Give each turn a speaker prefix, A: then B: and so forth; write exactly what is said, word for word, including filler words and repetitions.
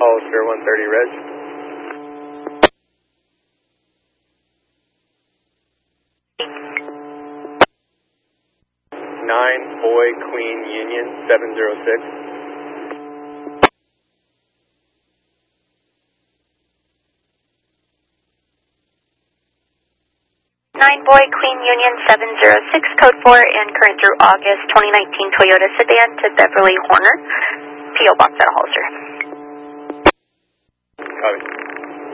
A: Hollister one thirty Reg. nine Boy Queen Union seven zero six.
B: nine Boy Queen Union seven zero six, code four, and current through August twenty nineteen Toyota sedan to Beverly Horner, P O Box at Hollister.
A: Copy.